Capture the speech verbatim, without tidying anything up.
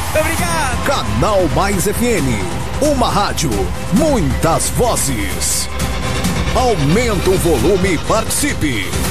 Obrigado. Canal Mais F M. Uma rádio, muitas vozes. Aumenta o volume e participe.